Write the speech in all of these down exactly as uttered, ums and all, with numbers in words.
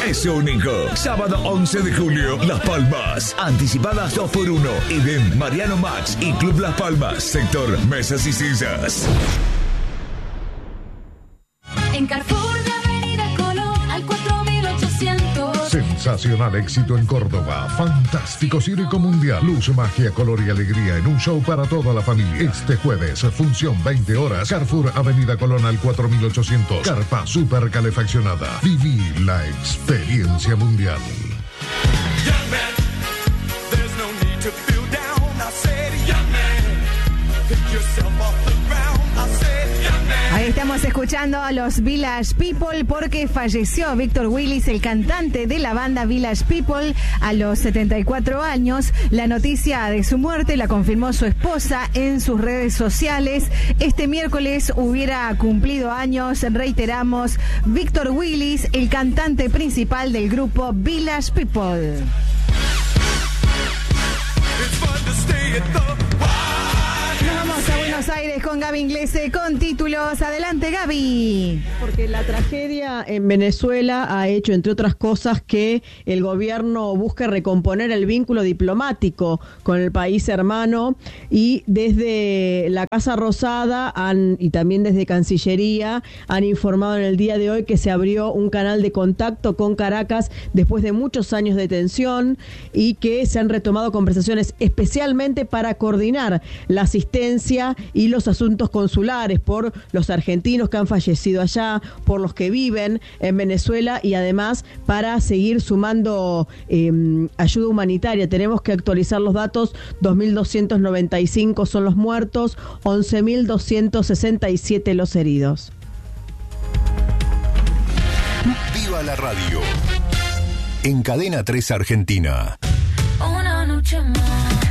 es único. Sábado once de julio, Las Palmas. Anticipadas dos por uno. Eden, Mariano Max y Club Las Palmas. Sector Mesas y Sillas. En Carrefour de Avenida Colón al cuatro mil ochocientos. Sensacional éxito en Córdoba. Fantástico circo mundial. Luz, magia, color y alegría en un show para toda la familia. Este jueves, función veinte horas. Carrefour Avenida Colón al cuatro mil ochocientos. Carpa super calefaccionada. Viví la experiencia mundial. Ahí estamos escuchando a los Village People porque falleció Víctor Willis, el cantante de la banda Village People, a los setenta y cuatro años. La noticia de su muerte la confirmó su esposa en sus redes sociales. Este miércoles hubiera cumplido años, reiteramos, Víctor Willis, el cantante principal del grupo Village People. Nos vamos a Buenos Aires con Gaby Inglese con títulos. Adelante, Gaby. Porque la tragedia en Venezuela ha hecho, entre otras cosas, que el gobierno busque recomponer el vínculo diplomático con el país hermano, y desde la Casa Rosada han, y también desde Cancillería han informado en el día de hoy que se abrió un canal de contacto con Caracas después de muchos años de tensión y que se han retomado conversaciones especialmente para coordinar la asistencia y los asuntos consulares por los argentinos que han fallecido allá, por los que viven en Venezuela, y además para seguir sumando eh, ayuda humanitaria. Tenemos que actualizar los datos: dos mil doscientos noventa y cinco son los muertos, once mil doscientos sesenta y siete los heridos. Viva la radio. En Cadena tres Argentina. Una noche más.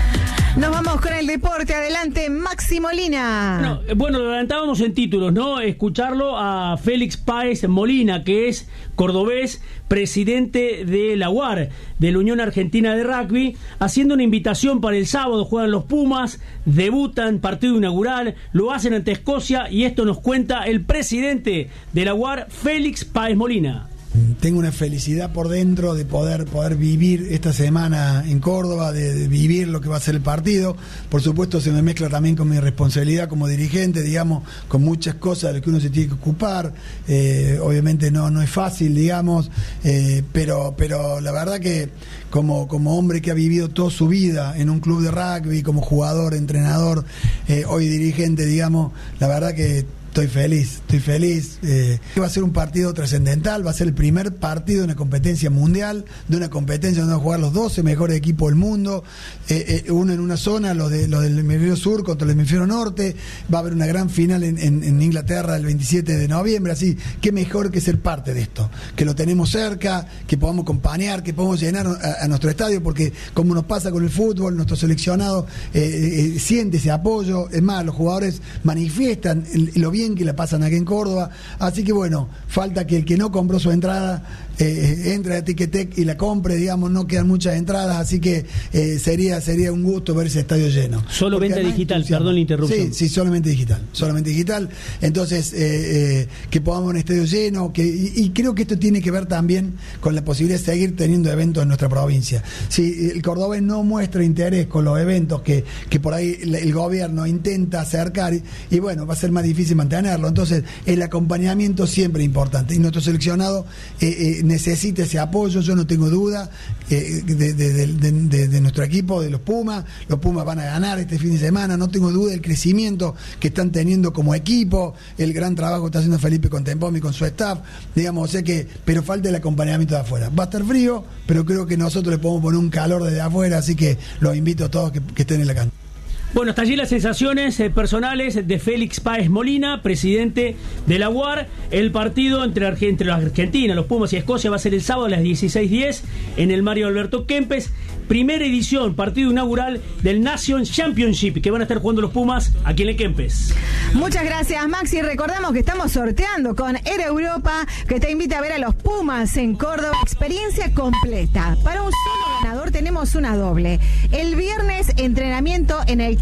Nos vamos con el deporte. Adelante, Maxi Molina. Bueno, bueno, lo adelantábamos en títulos, ¿no? Escucharlo a Félix Páez Molina, que es cordobés, presidente de la U A R, de la Unión Argentina de Rugby, haciendo una invitación para el sábado. Juegan los Pumas, debutan, partido inaugural, lo hacen ante Escocia, y esto nos cuenta el presidente de la U A R, Félix Páez Molina. Tengo una felicidad por dentro de poder poder vivir esta semana en Córdoba, de, de vivir lo que va a ser el partido. Por supuesto se me mezcla también con mi responsabilidad como dirigente, digamos, con muchas cosas de las que uno se tiene que ocupar. Eh, obviamente no no es fácil, digamos, eh, pero pero la verdad que como como hombre que ha vivido toda su vida en un club de rugby, como jugador, entrenador, eh, hoy dirigente, digamos, la verdad que estoy feliz, estoy feliz. Eh, va a ser un partido trascendental, va a ser el primer partido de una competencia mundial, de una competencia donde van a jugar los doce mejores equipos del mundo, eh, eh, uno en una zona, los de, lo del hemisferio sur contra el hemisferio norte. Va a haber una gran final en, en, en Inglaterra el veintisiete de noviembre, así que mejor que ser parte de esto, que lo tenemos cerca, que podamos acompañar, que podamos llenar a, a nuestro estadio, porque como nos pasa con el fútbol, nuestro seleccionado eh, eh, siente ese apoyo. Es más, los jugadores manifiestan el, lo bien que la pasan aquí en Córdoba, así que bueno, falta que el que no compró su entrada eh, entre a Ticketek y la compre, digamos, no quedan muchas entradas, así que eh, sería sería un gusto ver ese estadio lleno. Solo venta digital, perdón la interrupción. Sí, sí, solamente digital, solamente digital. Entonces, eh, eh, que podamos un estadio lleno, que y, y creo que esto tiene que ver también con la posibilidad de seguir teniendo eventos en nuestra provincia. Si el cordobés no muestra interés con los eventos que, que por ahí el, el gobierno intenta acercar, y, y bueno, va a ser más difícil mantenerlo. Entonces, el acompañamiento siempre es importante, y nuestro seleccionado eh, eh, necesita ese apoyo. Yo no tengo duda eh, de, de, de, de, de, de nuestro equipo, de los Pumas. Los Pumas van a ganar este fin de semana, no tengo duda del crecimiento que están teniendo como equipo, el gran trabajo que está haciendo Felipe Contempomi con su staff, digamos, o sea que, pero falta el acompañamiento de afuera. Va a estar frío, pero creo que nosotros le podemos poner un calor desde afuera, así que los invito a todos que, que estén en la cancha. Bueno, hasta allí las sensaciones eh, personales de Félix Páez Molina, presidente de la U A R. El partido entre, Arge- entre la Argentina, los Pumas y Escocia va a ser el sábado a las dieciséis diez en el Mario Alberto Kempes. Primera edición, partido inaugural del Nation Championship, que van a estar jugando los Pumas aquí en el Kempes. Muchas gracias, Maxi. Recordamos que estamos sorteando con Air Europa, que te invita a ver a los Pumas en Córdoba. Experiencia completa. Para un solo ganador tenemos una doble. El viernes, entrenamiento en el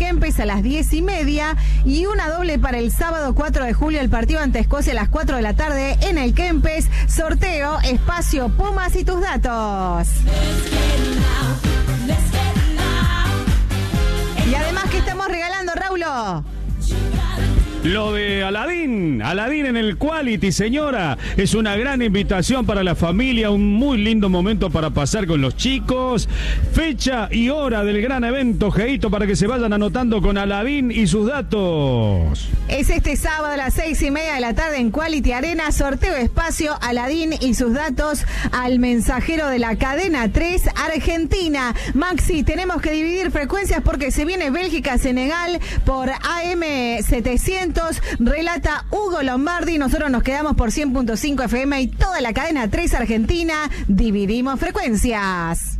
Kempes a las diez y media y una doble para el sábado cuatro de julio, el partido ante Escocia a las cuatro de la tarde en el Kempes. Sorteo, espacio, Pumas y tus datos. Y además, ¿qué estamos regalando, Raulo? Lo de Aladín, Aladín en el Quality, señora, es una gran invitación para la familia, un muy lindo momento para pasar con los chicos. Fecha y hora del gran evento, Geito, para que se vayan anotando con Aladín y sus datos. Es este sábado a las seis y media de la tarde en Quality Arena, sorteo espacio, Aladín y sus datos al mensajero de la cadena tres Argentina. Maxi, tenemos que dividir frecuencias porque se viene Bélgica-Senegal por A M setecientos. Relata Hugo Lombardi. Nosotros nos quedamos por cien punto cinco F M y toda la cadena tres Argentina. Dividimos frecuencias.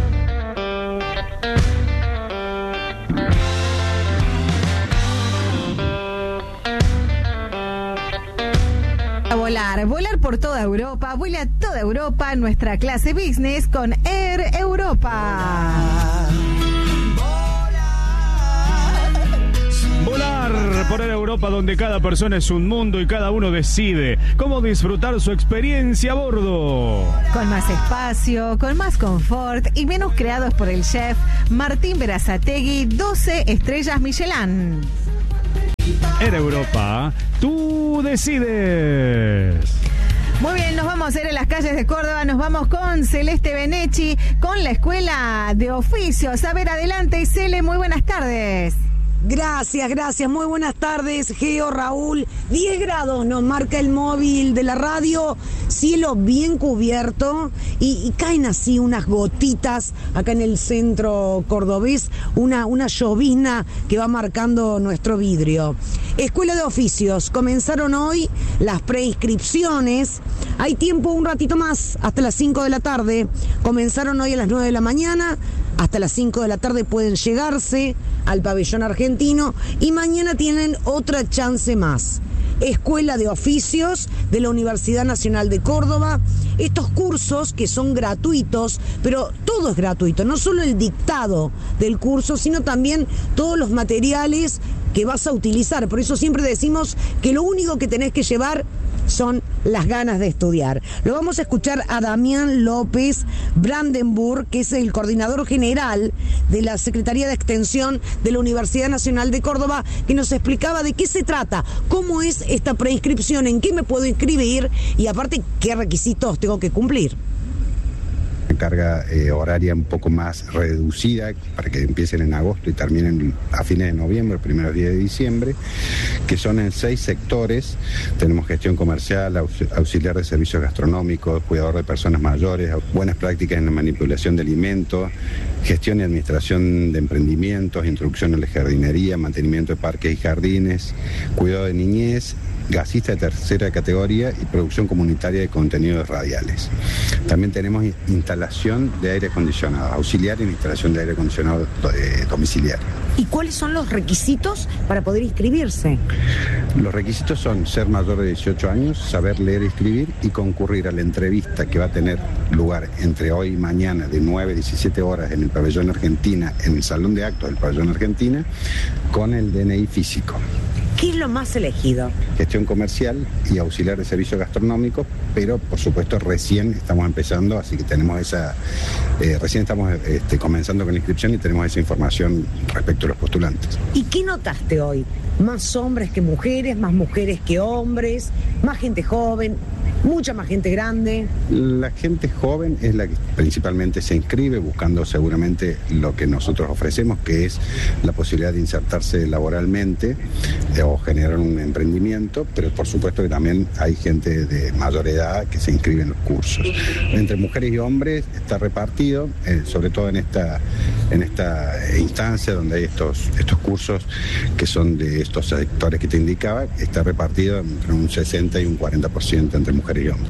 A volar, volar por toda Europa. Vuela toda Europa, nuestra clase business con Air Europa. Volar por Europa, donde cada persona es un mundo y cada uno decide cómo disfrutar su experiencia a bordo. Con más espacio, con más confort y menús creados por el chef Martín Berazategui, doce estrellas Michelin. Air Europa, tú decides. Muy bien, nos vamos a ir en las calles de Córdoba, nos vamos con Celeste Benechi, con la Escuela de Oficios. A ver, adelante, Cele, muy buenas tardes. Gracias, gracias. Muy buenas tardes, Geo, Raúl. diez grados nos marca el móvil de la radio, cielo bien cubierto y, y caen así unas gotitas acá en el centro cordobés, una, una llovizna que va marcando nuestro vidrio. Escuela de Oficios, comenzaron hoy las preinscripciones. Hay tiempo un ratito más, hasta las cinco de la tarde. Comenzaron hoy a las nueve de la mañana. Hasta las cinco de la tarde pueden llegarse al pabellón argentino y mañana tienen otra chance más. Escuela de Oficios de la Universidad Nacional de Córdoba. Estos cursos que son gratuitos, pero todo es gratuito, no solo el dictado del curso, sino también todos los materiales que vas a utilizar. Por eso siempre decimos que lo único que tenés que llevar son las ganas de estudiar. Lo vamos a escuchar a Damián López Brandenburg, que es el coordinador general de la Secretaría de Extensión de la Universidad Nacional de Córdoba, que nos explicaba de qué se trata, cómo es esta preinscripción, en qué me puedo inscribir y aparte qué requisitos tengo que cumplir. Carga eh, horaria un poco más reducida para que empiecen en agosto y terminen a fines de noviembre, primeros días de diciembre, que son en seis sectores. Tenemos gestión comercial, aux- auxiliar de servicios gastronómicos, cuidador de personas mayores, buenas prácticas en la manipulación de alimentos, gestión y administración de emprendimientos, introducción a la jardinería, mantenimiento de parques y jardines, cuidado de niñez, gasista de tercera categoría y producción comunitaria de contenidos radiales. También tenemos instalación de aire acondicionado, auxiliar en instalación de aire acondicionado eh, domiciliario. ¿Y cuáles son los requisitos para poder inscribirse? Los requisitos son ser mayor de dieciocho años, saber leer y escribir y concurrir a la entrevista que va a tener lugar entre hoy y mañana de nueve a diecisiete horas en el pabellón Argentina, en el salón de actos del pabellón Argentina, con el D N I físico. ¿Qué es lo más elegido? Gestión comercial y auxiliar de servicios gastronómicos, pero por supuesto recién estamos empezando, así que tenemos esa, eh, recién estamos este, comenzando con la inscripción y tenemos esa información respecto a los postulantes. ¿Y qué notaste hoy? ¿Más hombres que mujeres, más mujeres que hombres, más gente joven, mucha más gente grande? La gente joven es la que principalmente se inscribe buscando seguramente lo que nosotros ofrecemos, que es la posibilidad de insertarse laboralmente eh, o generar un emprendimiento, pero por supuesto que también hay gente de mayor edad que se inscribe en los cursos. Entre mujeres y hombres está repartido, eh, sobre todo en esta, en esta instancia donde hay estos, estos cursos que son de estos sectores que te indicaba, está repartido entre un sesenta y un cuarenta por ciento entre mujeres y hombres.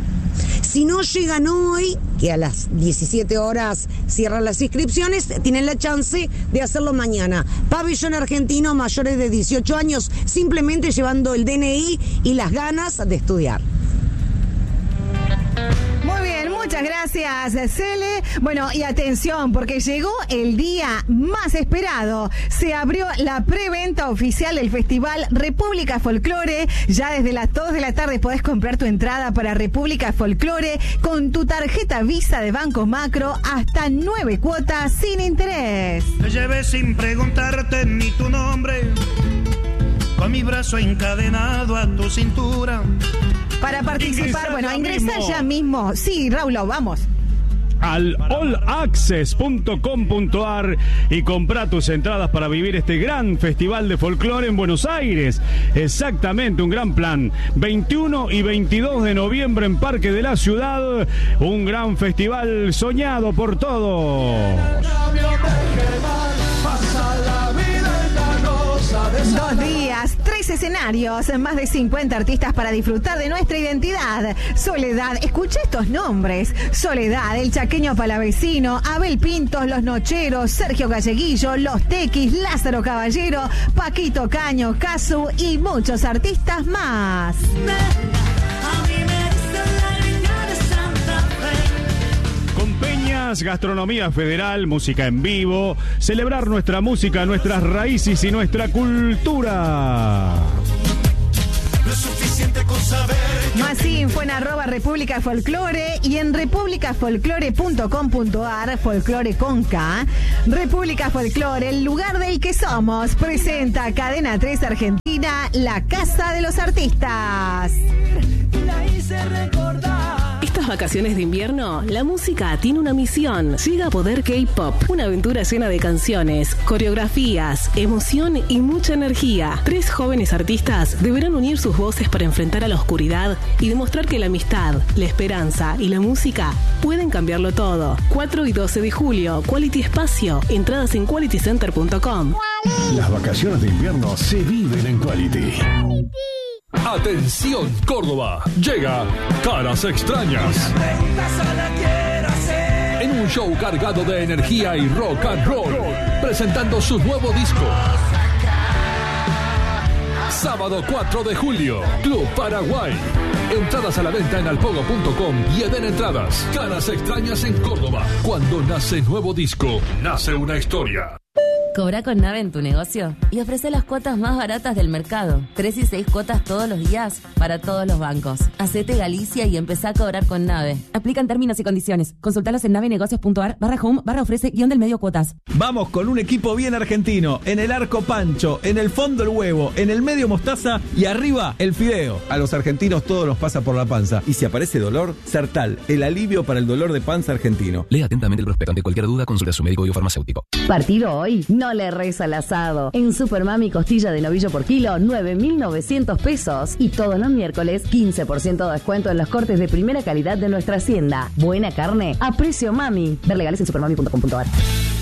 Si no llegan hoy, que a las diecisiete horas cierran las inscripciones, tienen la chance de hacerlo mañana. Pabellón Argentino, mayores de dieciocho años, simplemente llevando el D N I y las ganas de estudiar. Muy bien, muy Muchas gracias, Cele. Bueno, y atención, porque llegó el día más esperado. Se abrió la preventa oficial del Festival República Folklore. Ya desde las dos de la tarde podés comprar tu entrada para República Folklore con tu tarjeta Visa de Banco Macro hasta nueve cuotas sin interés. Te llevé sin preguntarte ni tu nombre, con mi brazo encadenado a tu cintura. Para participar, bueno, ingresa ya mismo. Sí, Raulo, vamos. Al all access punto com punto a r y compra tus entradas para vivir este gran festival de folclore en Buenos Aires. Exactamente, un gran plan. veintiuno y veintidós de noviembre en Parque de la Ciudad, un gran festival soñado por todos. Dos días, tres escenarios, más de cincuenta artistas para disfrutar de nuestra identidad. Soledad, escucha estos nombres: Soledad, El Chaqueño Palavecino, Abel Pintos, Los Nocheros, Sergio Galleguillo, Los Tequis, Lázaro Caballero, Paquito Caño, Casu y muchos artistas más. Gastronomía federal, música en vivo, celebrar nuestra música, nuestras raíces y nuestra cultura. No es suficiente con saber. Más info en arroba República Folklore y en república folklore punto com punto a r, folklore con K. República Folklore, el lugar del que somos, presenta Cadena tres Argentina, la casa de los artistas. La hice recordar. Estas vacaciones de invierno, la música tiene una misión. Llega a Poder K-Pop, una aventura llena de canciones, coreografías, emoción y mucha energía. Tres jóvenes artistas deberán unir sus voces para enfrentar a la oscuridad y demostrar que la amistad, la esperanza y la música pueden cambiarlo todo. cuatro y doce de julio, Quality Espacio. Entradas en quality center punto com. Las vacaciones de invierno se viven en Quality. Atención Córdoba, llega Caras Extrañas. En un show cargado de energía y rock and roll, presentando su nuevo disco. Sábado cuatro de julio, Club Paraguay. Entradas a la venta en alpogo punto com y Eden Entradas. Caras Extrañas en Córdoba. Cuando nace nuevo disco, nace una historia. Cobra con Nave en tu negocio y ofrece las cuotas más baratas del mercado. Tres y seis cuotas todos los días para todos los bancos. Hacete Galicia y empezá a cobrar con Nave. Aplican términos y condiciones. Consultalos en navenegocios punto a r barra home barra ofrece guión del medio cuotas. Vamos con un equipo bien argentino. En el arco Pancho, en el fondo el huevo, en el medio mostaza y arriba el fideo. A los argentinos todo nos pasa por la panza. Y si aparece dolor, Sertal, el alivio para el dolor de panza argentino. Lea atentamente el prospecto. Ante cualquier duda, consulte a su médico y o farmacéutico. Partido hoy. No le reza al asado. En Supermami, costilla de novillo por kilo, nueve mil novecientos pesos. Y todos los miércoles, quince por ciento de descuento en los cortes de primera calidad de nuestra hacienda. Buena carne a precio mami. Ver legales en supermami punto com punto a r.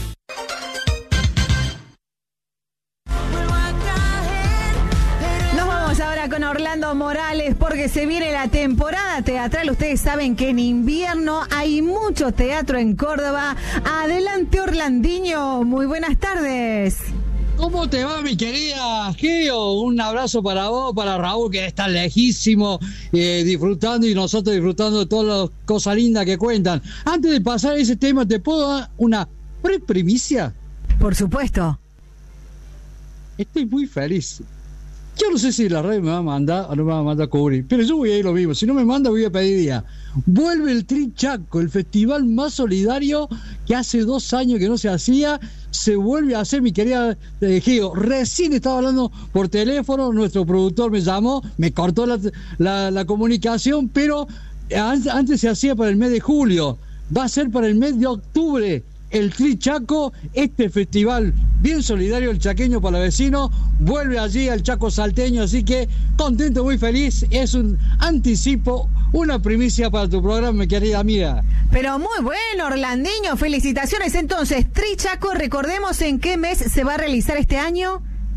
Nos vamos ahora con Orlando Morales porque se viene la temporada teatral. Ustedes saben que en invierno hay mucho teatro en Córdoba. Adelante, Orlandiño. Muy buenas tardes. ¿Cómo te va, mi querida Geo? Un abrazo para vos, para Raúl, que está lejísimo, eh, disfrutando y nosotros disfrutando de todas las cosas lindas que cuentan. Antes de pasar a ese tema, ¿te puedo dar una pre-primicia? Por supuesto. Estoy muy feliz. Yo no sé si la red me va a mandar o no me va a mandar a cubrir, pero yo voy a ir lo mismo. Si no me manda, voy a pedir día. Vuelve el Tri Chaco, el festival más solidario que hace dos años que no se hacía. Se vuelve a hacer, mi querida eh, Geo. Recién estaba hablando por teléfono, nuestro productor me llamó, me cortó la, la, la comunicación, pero antes, antes se hacía para el mes de julio. Va a ser para el mes de octubre. El Tri Chaco, este festival bien solidario, el chaqueño palavecino, vuelve allí al Chaco salteño, así que contento, muy feliz. Es un anticipo, una primicia para tu programa, mi querida amiga. Pero muy bueno, Orlandiño, felicitaciones. Entonces, Tri Chaco, recordemos en qué mes se va a realizar este año.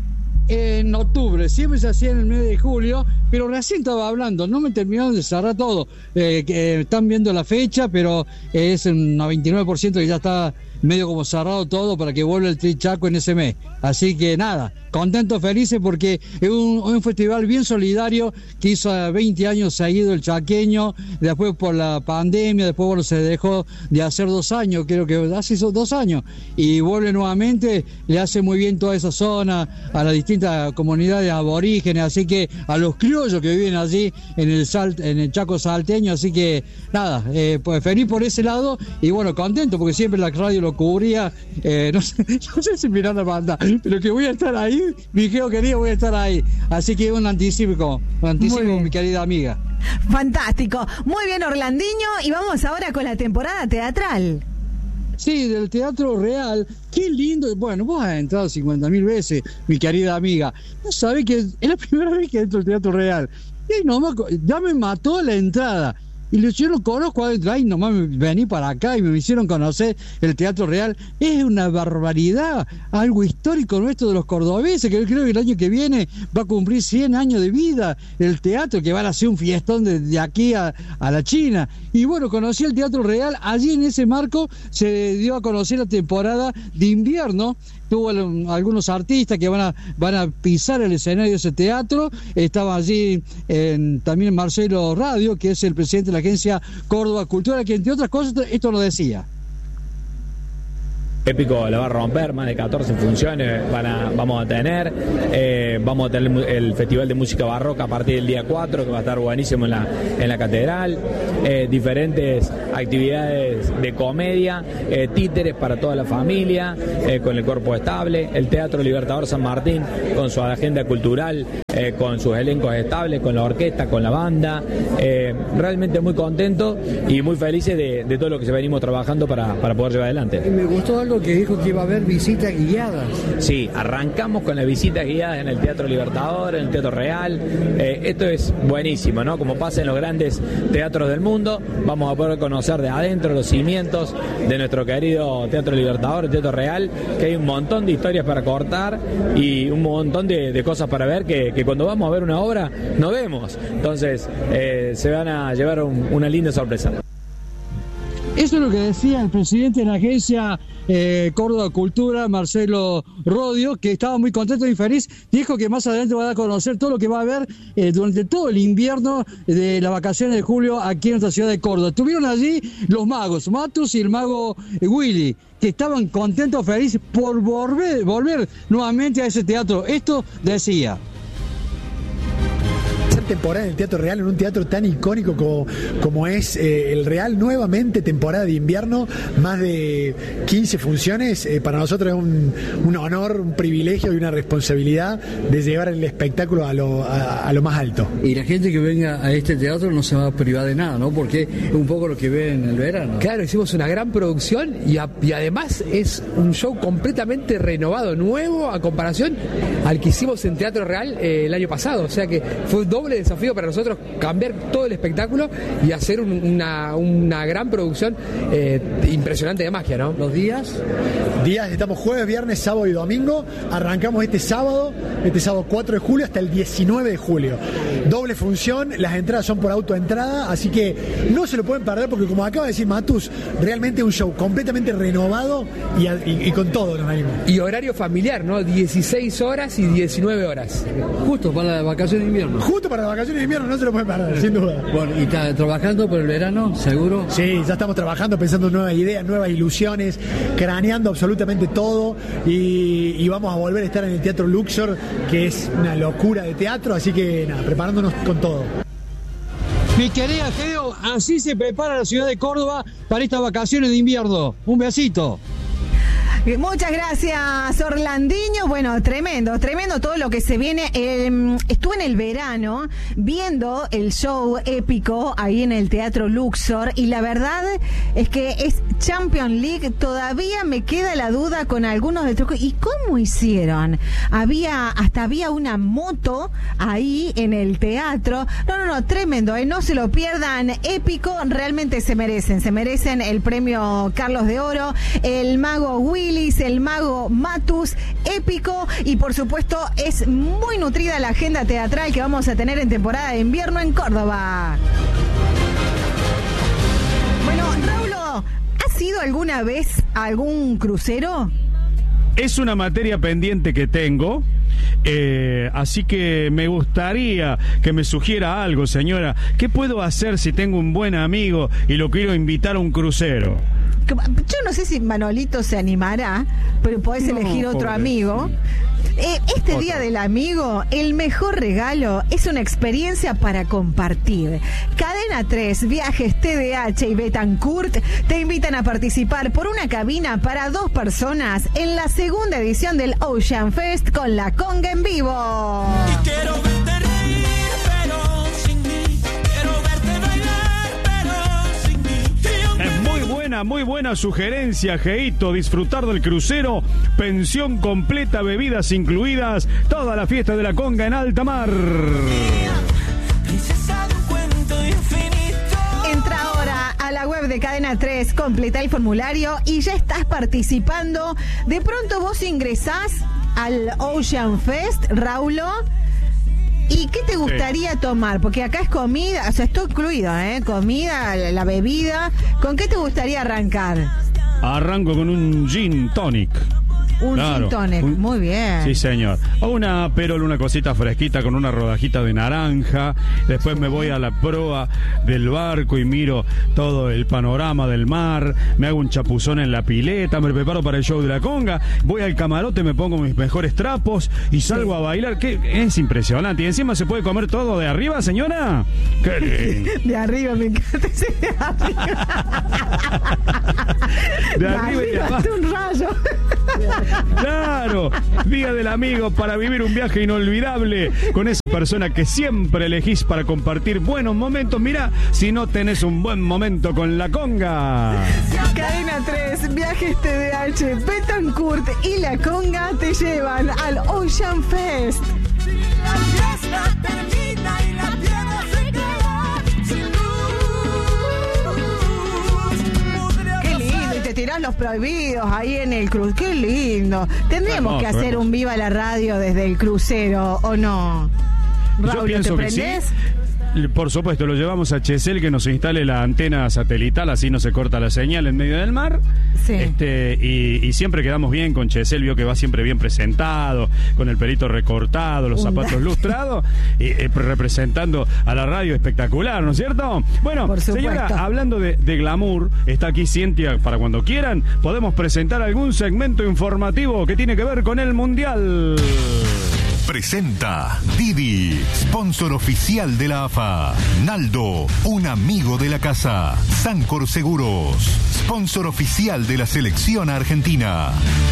en octubre, siempre se hacía en el mes de julio, pero recién estaba hablando, no me terminaron de cerrar todo. Eh, que, eh, están viendo la fecha, pero es un noventa y nueve por ciento que ya está medio como cerrado todo para que vuelva el Tri Chaco en ese mes. Así que nada, contentos, felices, porque es un, un festival bien solidario que hizo veinte años seguido el chaqueño, después por la pandemia, después bueno, se dejó de hacer dos años, creo que hace esos dos años, y vuelve nuevamente, le hace muy bien toda esa zona, a las distintas comunidades aborígenes, así que a los criollos que viven allí en el, Salt, en el Chaco salteño, así que nada, eh, pues feliz por ese lado, y bueno, contento, porque siempre la radio lo cubría, eh, no sé, no sé si Miranda manda, pero que voy a estar ahí, mi geo querido, voy a estar ahí. Así que un anticipo, un anticipo, mi querida amiga. Fantástico. Muy bien, Orlandiño, y vamos ahora con la temporada teatral. Sí, del Teatro Real. Qué lindo. Bueno, vos has entrado cincuenta mil veces, mi querida amiga. No sabés que es la primera vez que entro al Teatro Real. Y nomás, ya me mató la entrada. Y yo lo conozco adentro, ahí nomás me vení para acá y me hicieron conocer el Teatro Real. Es una barbaridad, algo histórico nuestro de los cordobeses, que yo creo que el año que viene va a cumplir cien años de vida el teatro, que van a hacer un fiestón de, de aquí a, a la China. Y bueno, conocí el Teatro Real, allí en ese marco se dio a conocer la temporada de invierno. Tuvo algunos artistas que van a van a pisar el escenario de ese teatro. Estaba allí en, también Marcelo Radio, que es el presidente de la agencia Córdoba Cultura, que entre otras cosas esto lo decía. Épico la va a romper, más de catorce funciones van a, vamos a tener, eh, vamos a tener el Festival de Música Barroca a partir del día cuatro, que va a estar buenísimo en la, en la Catedral, eh, diferentes actividades de comedia, eh, títeres para toda la familia, eh, con el cuerpo estable, el Teatro Libertador San Martín con su agenda cultural, eh, con sus elencos estables, con la orquesta, con la banda, eh, realmente muy contento y muy felices de, de todo lo que se venimos trabajando para, para poder llevar adelante. Me gustó algo que dijo que iba a haber visitas guiadas. Sí, arrancamos con las visitas guiadas en el Teatro Libertador, en el Teatro Real. Eh, esto es buenísimo, ¿no? Como pasa en los grandes teatros del mundo, vamos a poder conocer de adentro los cimientos de nuestro querido Teatro Libertador, el Teatro Real, que hay un montón de historias para cortar y un montón de, de cosas para ver que, que cuando vamos a ver una obra no vemos. Entonces, eh, se van a llevar un, una linda sorpresa. Eso es lo que decía el presidente de la agencia eh, Córdoba Cultura, Marcelo Rodio, que estaba muy contento y feliz. Dijo que más adelante va a dar a conocer todo lo que va a haber eh, durante todo el invierno de las vacaciones de julio aquí en nuestra ciudad de Córdoba. Estuvieron allí los magos, Matus y el mago eh, Willy, que estaban contentos, felices por volver, volver nuevamente a ese teatro. Esto decía. Temporada en el Teatro Real, en un teatro tan icónico como, como es eh, el Real, nuevamente temporada de invierno, más de quince funciones, eh, para nosotros es un, un honor, un privilegio y una responsabilidad de llevar el espectáculo a lo, a, a lo más alto. Y la gente que venga a este teatro no se va a privar de nada, ¿no? Porque es un poco lo que ve en el verano. Claro, hicimos una gran producción y, a, y además es un show completamente renovado, nuevo a comparación al que hicimos en Teatro Real eh, el año pasado, o sea que fue un doble desafío para nosotros cambiar todo el espectáculo y hacer un, una, una gran producción eh, impresionante de magia, ¿no? ¿Los días? Días, estamos jueves, viernes, sábado y domingo. Arrancamos este sábado, este sábado cuatro de julio hasta el diecinueve de julio. Doble función, las entradas son por autoentrada, así que no se lo pueden perder porque, como acaba de decir Matus, realmente un show completamente renovado y, y, y con todo nos venimos. Y horario familiar, ¿no? dieciséis horas y diecinueve horas. Justo para las vacaciones de invierno. Justo para las vacaciones de invierno, no se lo pueden perder, sin duda. Bueno, ¿y está trabajando por el verano, seguro? Sí, ya estamos trabajando, pensando en nuevas ideas, nuevas ilusiones, craneando absolutamente todo y, y vamos a volver a estar en el Teatro Luxor, que es una locura de teatro, así que nada, preparándonos con todo. Mi querida Geo, así se prepara la ciudad de Córdoba para estas vacaciones de invierno. Un besito. Muchas gracias, Orlandiño. Bueno, tremendo, tremendo todo lo que se viene. Eh, estuve en el verano viendo el show épico ahí en el Teatro Luxor y la verdad es que es Champions League. Todavía me queda la duda con algunos de trucos. ¿Y cómo hicieron? Había, hasta había una moto ahí en el teatro. No, no, no, tremendo, ¿eh? No se lo pierdan. Épico, realmente se merecen, se merecen el premio Carlos de Oro, el mago Will. Willis, el mago Matus, épico, y por supuesto es muy nutrida la agenda teatral que vamos a tener en temporada de invierno en Córdoba. Bueno, Raulo, ¿has ido alguna vez a algún crucero? Es una materia pendiente que tengo. Eh, así que me gustaría que me sugiera algo, señora. ¿Qué puedo hacer si tengo un buen amigo y lo quiero invitar a un crucero? Yo no sé si Manolito se animará, pero podés no, elegir otro pobre. amigo. Eh, este Otro. Día del Amigo, el mejor regalo es una experiencia para compartir. Cadena tres, Viajes T D H y Betancourt te invitan a participar por una cabina para dos personas en la segunda edición del Ocean Fest con la conga en vivo. Y quiero verte reír, pero sin mí. Quiero verte bailar, pero sin mí. Es muy buena, muy buena sugerencia, Geito. Disfrutar del crucero, pensión completa, bebidas incluidas, toda la fiesta de la conga en alta mar. Entra ahora a la web de Cadena tres, completa el formulario y ya estás participando. De pronto vos ingresás al Ocean Fest, Raulo. ¿Y qué te gustaría sí. tomar? Porque acá es comida, o sea, esto incluido, ¿eh? Comida, la bebida. ¿Con qué te gustaría arrancar? Arranco con un gin tonic. Un claro, gin tonic, un, muy bien. Sí, señor. O una perol, una cosita fresquita con una rodajita de naranja. Después me voy a la proa del barco y miro todo el panorama del mar. Me hago un chapuzón en la pileta, me preparo para el show de la conga. Voy al camarote, me pongo mis mejores trapos y salgo sí. a bailar. Que es impresionante. Y encima se puede comer todo de arriba, señora. Qué lindo. De arriba, me encanta ese de arriba. De, de arriba, arriba y de abajo. Un rayo. Claro, Día del Amigo para vivir un viaje inolvidable con esa persona que siempre elegís para compartir buenos momentos. Mira, si no tenés un buen momento con la conga. Cadena tres, Viajes T D H, Betancourt y la conga te llevan al Ocean Fest. La fiesta termina y la tierra se queda sin luz. Qué lindo, y te tirás los prohibidos ahí en el crucero. Qué lindo. Tendríamos que hacer un Viva la Radio desde el crucero, ¿o no? Raúl, ¿te prendés? Sí. Por supuesto, lo llevamos a Chesel que nos instale la antena satelital, así no se corta la señal en medio del mar. Sí. Este, y, y siempre quedamos bien con Chesel, vio que va siempre bien presentado, con el pelito recortado, los Un zapatos lustrados, y, eh, representando a la radio espectacular, ¿no es cierto? Bueno, señora, hablando de, de glamour, está aquí Cintia para cuando quieran. Podemos presentar algún segmento informativo que tiene que ver con el Mundial. Presenta Didi, sponsor oficial de la A F A. Naldo, un amigo de la casa. Sancor Seguros, sponsor oficial de la selección argentina.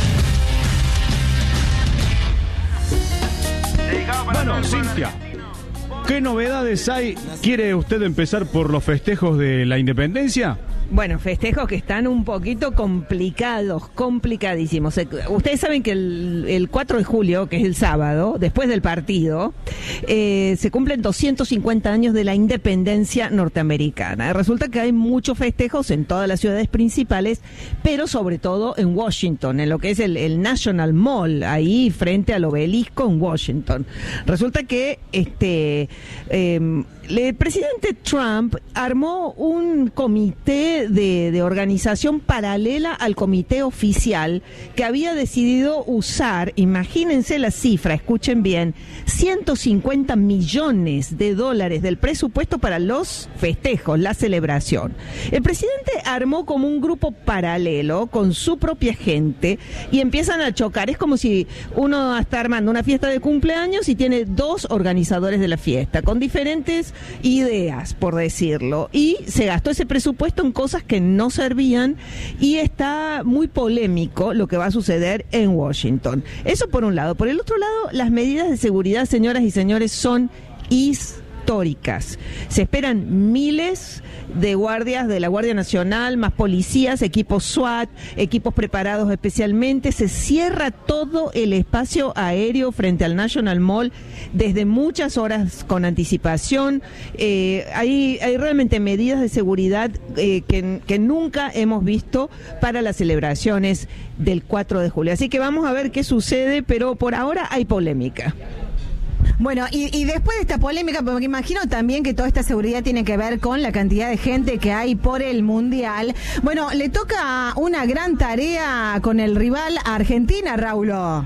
Bueno, Cintia, ¿qué novedades hay? ¿Quiere usted empezar por los festejos de la independencia? Bueno, festejos que están un poquito complicados, complicadísimos. Ustedes saben que el, el cuatro de julio, que es el sábado, después del partido, eh, se cumplen doscientos cincuenta años de la independencia norteamericana. Resulta que hay muchos festejos en todas las ciudades principales, pero sobre todo en Washington, en lo que es el, el National Mall, ahí frente al obelisco en Washington. Resulta que este... Eh, el presidente Trump armó un comité de, de organización paralela al comité oficial que había decidido usar, imagínense la cifra, escuchen bien, ciento cincuenta millones de dólares del presupuesto para los festejos, la celebración. El presidente armó como un grupo paralelo con su propia gente y empiezan a chocar. Es como si uno está armando una fiesta de cumpleaños y tiene dos organizadores de la fiesta, con diferentes ideas, por decirlo, y se gastó ese presupuesto en cosas que no servían y está muy polémico lo que va a suceder en Washington. Eso por un lado. Por el otro lado, las medidas de seguridad, señoras y señores, son históricas. históricas. Se esperan miles de guardias de la Guardia Nacional, más policías, equipos SWAT, equipos preparados especialmente. Se cierra todo el espacio aéreo frente al National Mall desde muchas horas con anticipación. Eh, hay, hay realmente medidas de seguridad eh, que, que nunca hemos visto para las celebraciones del cuatro de julio. Así que vamos a ver qué sucede, pero por ahora hay polémica. Bueno, y, y después de esta polémica, porque imagino también que toda esta seguridad tiene que ver con la cantidad de gente que hay por el Mundial. Bueno, le toca una gran tarea con el rival a Argentina, Raulo.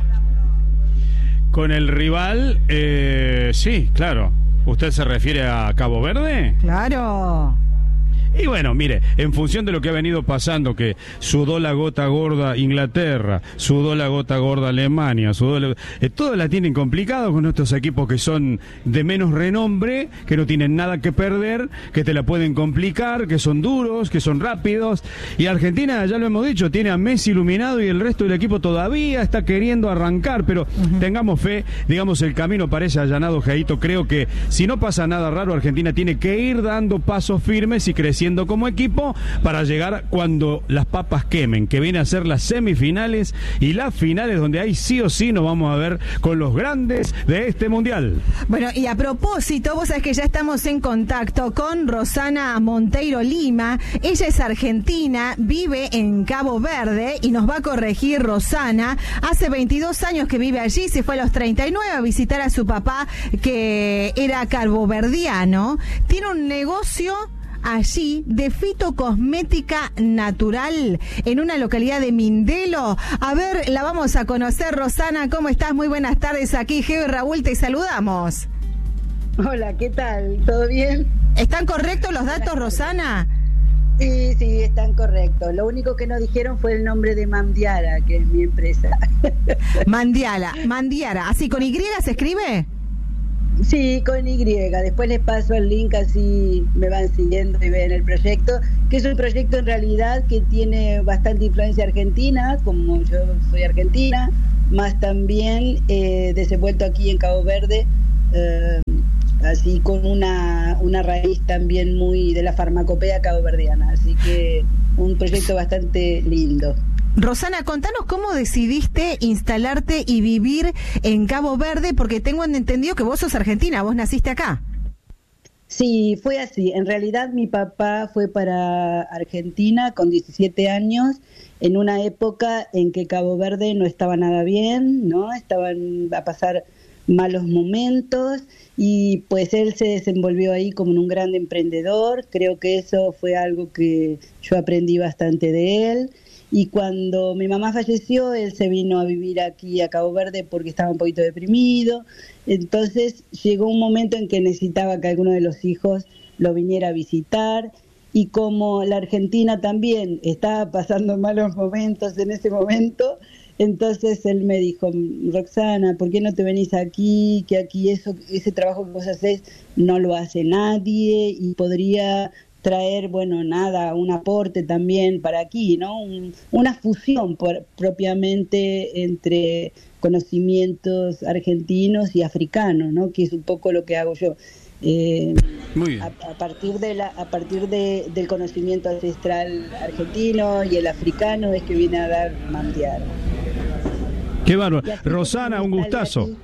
Con el rival, eh, sí, claro. ¿Usted se refiere a Cabo Verde? Claro. Y bueno, mire, en función de lo que ha venido pasando, que sudó la gota gorda Inglaterra, sudó la gota gorda Alemania, sudó la... eh, todas la tienen complicado con estos equipos que son de menos renombre, que no tienen nada que perder, que te la pueden complicar, que son duros, que son rápidos. Y Argentina, ya lo hemos dicho, tiene a Messi iluminado y el resto del equipo todavía está queriendo arrancar, pero uh-huh. tengamos fe, digamos, el camino parece allanado, Jaito. Creo que si no pasa nada raro, Argentina tiene que ir dando pasos firmes y creciendo como equipo para llegar cuando las papas quemen, que viene a ser las semifinales y las finales, donde ahí sí o sí nos vamos a ver con los grandes de este mundial. Bueno, y a propósito, vos sabés que ya estamos en contacto con Rosana Monteiro Lima. Ella es argentina, vive en Cabo Verde y nos va a corregir Rosana. Hace veintidós años que vive allí, se fue a los treinta y nueve a visitar a su papá, que era caboverdiano. Tiene un negocio allí de fitocosmética natural en una localidad de Mindelo. A ver, la vamos a conocer. Rosana, ¿cómo estás? Muy buenas tardes. Aquí Geo y Raúl te saludamos. Hola, ¿qué tal? ¿Todo bien? ¿Están correctos los datos, Rosana? Sí, sí, están correctos. Lo único que nos dijeron fue el nombre de Mandiara, que es mi empresa. Mandiara, Mandiara. ¿Así con Y se escribe? Sí, con Y. Después les paso el link, así me van siguiendo y ven el proyecto, que es un proyecto en realidad que tiene bastante influencia argentina, como yo soy argentina, más también eh, desenvuelto aquí en Cabo Verde, eh, así con una, una raíz también muy de la farmacopea caboverdiana. Así que un proyecto bastante lindo. Rosana, contanos cómo decidiste instalarte y vivir en Cabo Verde, porque tengo entendido que vos sos argentina, vos naciste acá. Sí, fue así. En realidad mi papá fue para Argentina con diecisiete años, en una época en que Cabo Verde no estaba nada bien, ¿no? Estaban a pasar malos momentos y pues él se desenvolvió ahí como un gran emprendedor. Creo que eso fue algo que yo aprendí bastante de él. Y cuando mi mamá falleció, él se vino a vivir aquí a Cabo Verde porque estaba un poquito deprimido. Entonces llegó un momento en que necesitaba que alguno de los hijos lo viniera a visitar. Y como la Argentina también estaba pasando malos momentos en ese momento, entonces él me dijo: Roxana, ¿por qué no te venís aquí? Que aquí eso, ese trabajo que vos hacés no lo hace nadie y podría traer, bueno, nada, un aporte también para aquí, ¿no? Un, una fusión por, propiamente entre conocimientos argentinos y africanos, ¿no? Que es un poco lo que hago yo. Eh, Muy bien. A, a partir de la, a partir de, del conocimiento ancestral argentino y el africano es que viene a dar Mandiara. Qué bárbaro. Rosana, un gustazo. Aquí.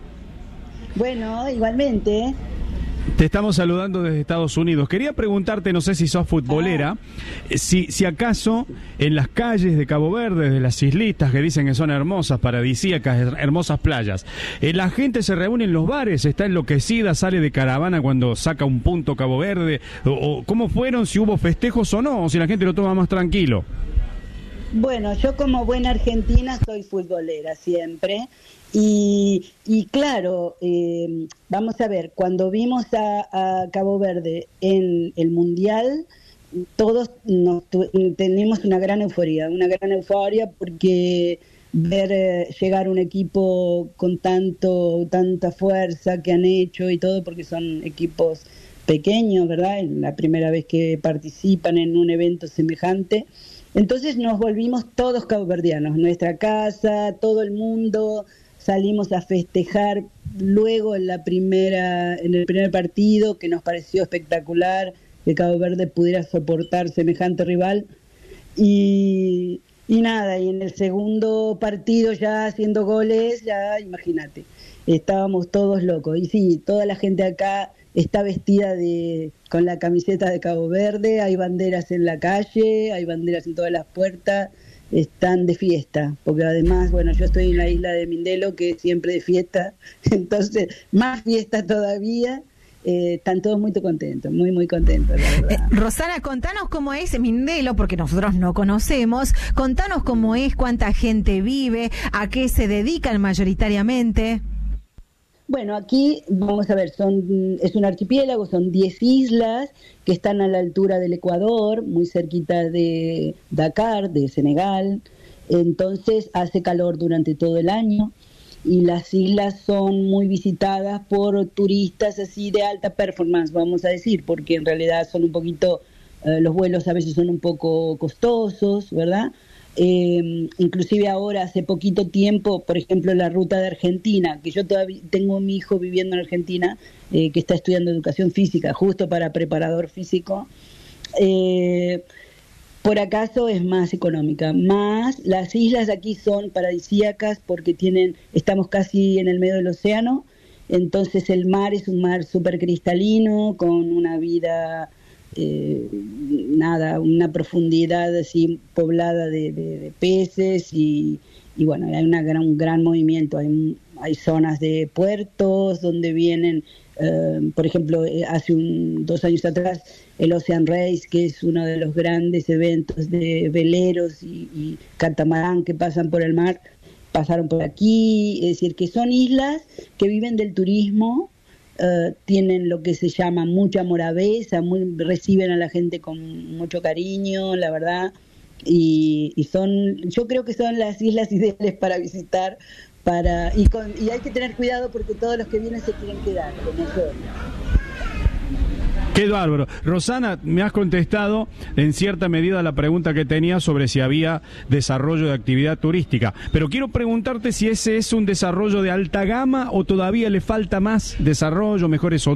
Bueno, igualmente, ¿eh? Te estamos saludando desde Estados Unidos. Quería preguntarte, no sé si sos futbolera, ah. si, si acaso en las calles de Cabo Verde, de las islitas que dicen que son hermosas, paradisíacas, hermosas playas, eh, la gente se reúne en los bares, está enloquecida, sale de caravana cuando saca un punto Cabo Verde, o, o cómo fueron, si hubo festejos o no, o si la gente lo toma más tranquilo. Bueno, yo como buena argentina soy futbolera siempre. Y, y claro, eh, vamos a ver, cuando vimos a, a Cabo Verde en el Mundial, todos nos tu, tenemos una gran euforia, una gran euforia porque ver eh, llegar un equipo con tanto tanta fuerza que han hecho y todo, porque son equipos pequeños, ¿verdad? Es la primera vez que participan en un evento semejante. Entonces nos volvimos todos caboverdianos, nuestra casa, todo el mundo. Salimos a festejar luego en la primera, en el primer partido, que nos pareció espectacular que Cabo Verde pudiera soportar semejante rival, y, y nada, y en el segundo partido ya haciendo goles, ya imagínate, estábamos todos locos. Y sí, toda la gente acá está vestida de con la camiseta de Cabo Verde, hay banderas en la calle, hay banderas en todas las puertas, están de fiesta, porque además, bueno, yo estoy en la isla de Mindelo, que es siempre de fiesta, entonces más fiesta todavía. Eh, están todos muy contentos, muy muy contentos, la verdad. Eh, Rosana, contanos cómo es Mindelo, porque nosotros no conocemos. Contanos cómo es, cuánta gente vive, a qué se dedican mayoritariamente. Bueno, aquí vamos a ver, son es un archipiélago, son diez islas que están a la altura del Ecuador, muy cerquita de Dakar, de Senegal. Entonces hace calor durante todo el año. Y las islas son muy visitadas por turistas así de alta performance, vamos a decir, porque en realidad son un poquito, eh, los vuelos a veces son un poco costosos, ¿verdad? Eh, inclusive ahora, hace poquito tiempo, por ejemplo, la ruta de Argentina, que yo todavía tengo a mi hijo viviendo en Argentina, eh, que está estudiando educación física, justo para preparador físico, eh, por acaso es más económica, más las islas aquí son paradisíacas porque tienen, estamos casi en el medio del océano, entonces el mar es un mar súper cristalino, con una vida, eh, nada, una profundidad así poblada de, de, de peces y, y bueno, hay una gran, un gran movimiento, hay, hay zonas de puertos donde vienen, eh, por ejemplo, hace un, dos años atrás, el Ocean Race, que es uno de los grandes eventos de veleros y, y catamarán que pasan por el mar, pasaron por aquí, es decir, que son islas que viven del turismo, uh, tienen lo que se llama mucha moravesa, muy, reciben a la gente con mucho cariño, la verdad, y, y son, yo creo que son las islas ideales para visitar, para y, con, y hay que tener cuidado porque todos los que vienen se quieren quedar, como yo. Qué bárbaro. Rosana, me has contestado en cierta medida la pregunta que tenía sobre si había desarrollo de actividad turística, pero quiero preguntarte si ese es un desarrollo de alta gama o todavía le falta más desarrollo, mejores